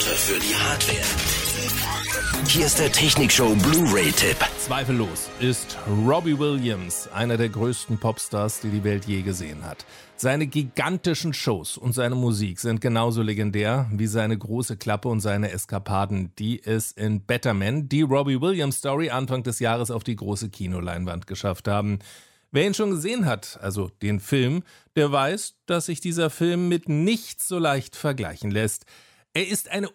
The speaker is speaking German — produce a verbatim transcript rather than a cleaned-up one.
Woche für die Hardware. Hier ist der Technikshow Blu-ray-Tipp. Zweifellos ist Robbie Williams einer der größten Popstars, die die Welt je gesehen hat. Seine gigantischen Shows und seine Musik sind genauso legendär wie seine große Klappe und seine Eskapaden, die es in Better Man, die Robbie Williams Story, Anfang des Jahres auf die große Kinoleinwand geschafft haben. Wer ihn schon gesehen hat, also den Film, der weiß, dass sich dieser Film mit nichts so leicht vergleichen lässt. Er ist eine